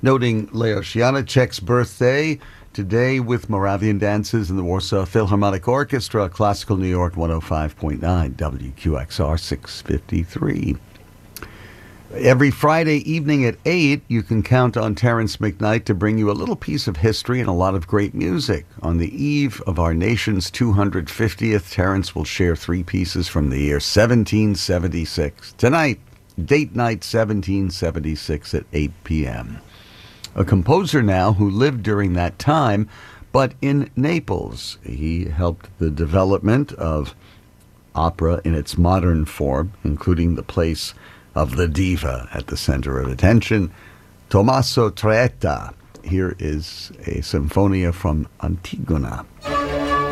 Noting Leo Janacek's birthday today with Moravian dances in the Warsaw Philharmonic Orchestra, Classical New York 105.9, WQXR 653. Every Friday evening at 8, you can count on Terrence McKnight to bring you a little piece of history and a lot of great music. On the eve of our nation's 250th, Terrence will share 3 pieces from the year 1776. Tonight, date night 1776 at 8 p.m. A composer now who lived during that time, but in Naples. He helped the development of opera in its modern form, including the place of the diva at the center of attention. Tommaso Traetta. Here is a Sinfonia from Antigona.